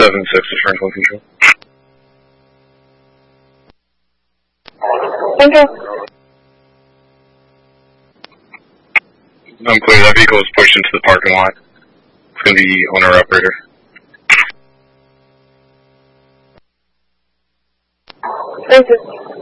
7-6 to Franklin Control. Control. I'm clear. That vehicle was pushed into the parking lot for the owner-operator. Thank you.